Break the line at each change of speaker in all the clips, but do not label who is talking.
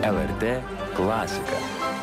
LRT klasika.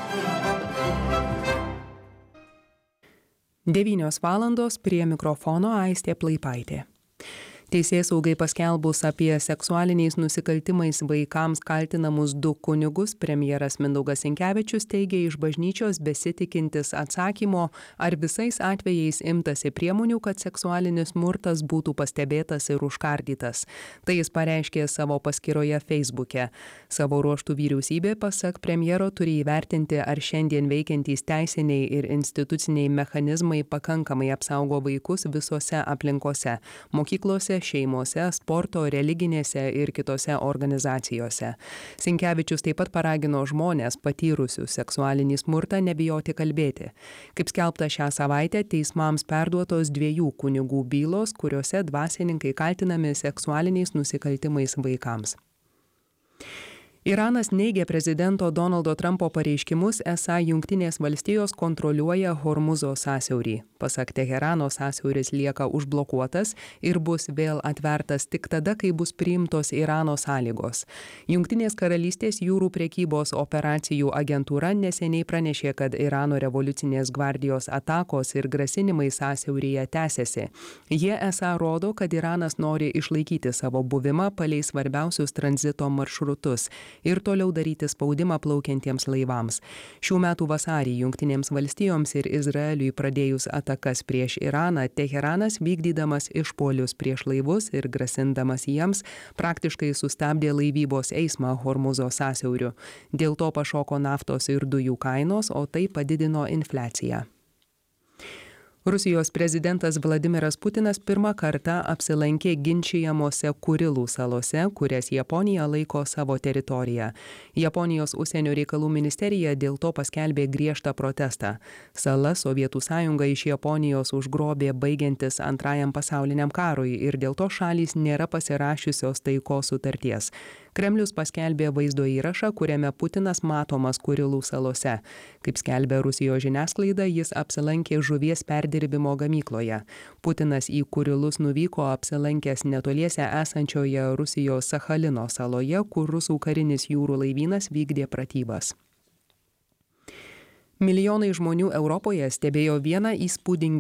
9 valandos prie mikrofono Aistė Plaipaitė. Teisėsaugai paskelbus apie seksualiniais nusikaltimais vaikams kaltinamus 2 kunigus, premjeras Mindaugas Sinkevičius teigė iš bažnyčios besitikintis atsakymo, ar visais atvejais imtasi priemonių, kad seksualinis smurtas būtų pastebėtas ir užkardytas. Tai jis pareiškė savo paskyroje Facebook'e. Savo ruožtų vyriausybė, pasak premjero, turi įvertinti, ar šiandien veikiantys teisiniai ir instituciniai mechanizmai pakankamai apsaugo vaikus visose aplinkose - mokyklose, šeimose, sporto, religinėse ir kitose organizacijose. Sinkevičius taip pat paragino žmones patyrusius seksualinį smurtą nebijoti kalbėti. Kaip skelbta šią savaitę, teismams perduotos 2 kunigų bylos, kuriuose dvasininkai kaltinami seksualiniais nusikaltimais vaikams. Iranas neigia prezidento Donaldo Trumpo pareiškimus, esą Jungtinės valstijos kontroliuoja Hormuzo sąsiaurį. Pasak Teherano, sąsiauris lieka užblokuotas ir bus vėl atvertas tik tada, kai bus priimtos Irano sąlygos. Jungtinės karalystės jūrų prekybos operacijų agentūra neseniai pranešė, kad Irano revoliucinės gvardijos atakos ir grasinimai sąsiauryje tęsiasi. Jie esą rodo, kad Iranas nori išlaikyti savo buvimą palei svarbiausius tranzito maršrutus ir toliau daryti spaudimą plaukiantiems laivams. Šių metų vasarį Jungtinėms valstijoms ir Izraeliui pradėjus atakas prieš Iraną, Teheranas, vykdydamas išpuolius prieš laivus ir grasindamas jiems, praktiškai sustabdė laivybos eismą Hormuzo sąsiauriu. Dėl to pašoko naftos ir dujų kainos, o tai padidino infliaciją. Rusijos prezidentas Vladimiras Putinas pirmą kartą apsilankė ginčijamose Kurilų salose, kurias Japonija laiko savo teritorija. Japonijos užsienio reikalų ministerija dėl to paskelbė griežtą protestą. Salas Sovietų sąjunga iš Japonijos užgrobė baigiantis Antrajam pasauliniam karui ir dėl to šalys nėra pasirašiusios taikos sutarties. Kremlius paskelbė vaizdo įrašą, kuriame Putinas matomas Kurilų salose. Kaip skelbė Rusijos žiniasklaida, jis apsilankė žuvies perdirbimo gamykloje. Putinas į Kurilus nuvyko apsilankęs netoliese esančioje Rusijos Sachalino saloje, kur rusų karinis jūrų laivynas vykdė pratybas. Milijonai žmonių Europoje stebėjo vieną įspūdingą